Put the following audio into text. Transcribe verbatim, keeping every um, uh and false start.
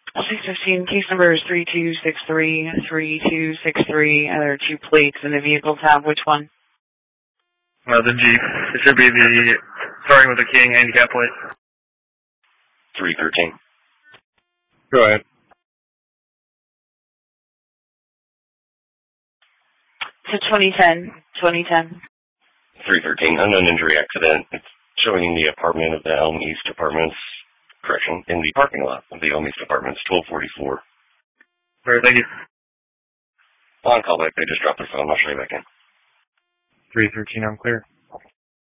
six fifteen, case number is three two six three, three two six three. Uh, there are two plates in the vehicle tab. Which one? Uh, the Jeep. It should be the, starting with the King handicap plate. three thirteen. Go ahead. It's a twenty ten. twenty ten. three thirteen, unknown injury accident. It's showing in the apartment of the Elm East Apartments, correction, in the parking lot of the Elm East Apartments, twelve forty-four. All right, thank you. On call back, they just dropped their phone. I'll show you back in. three thirteen, I'm clear.